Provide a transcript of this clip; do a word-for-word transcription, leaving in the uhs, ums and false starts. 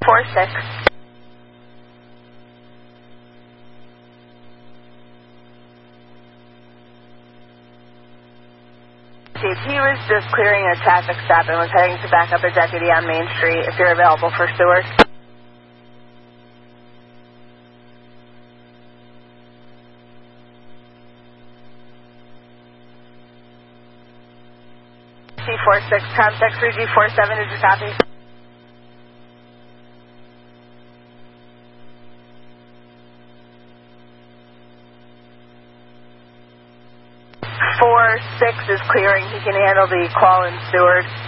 four six. He was just clearing a traffic stop and was heading to back up a deputy on Main Street if you're available for Stewart. C four six, contact three G four seven, did you copy? four six is clearing. He can handle the call in Stewart.